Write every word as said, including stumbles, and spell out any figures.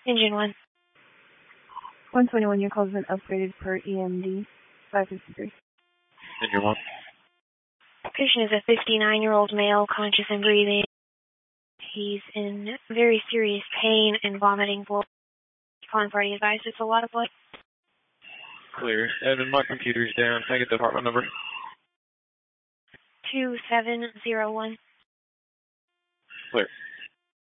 Engine one. one twenty-one, your call has been upgraded per E M D five fifty-three. Engine one. Patient is a fifty-nine-year-old male, conscious and breathing. He's in very serious pain and vomiting blood. Calling for any advice. It's a lot of blood. Clear. Evan, my computer's down. Can I get the apartment number? two seven zero one. Clear.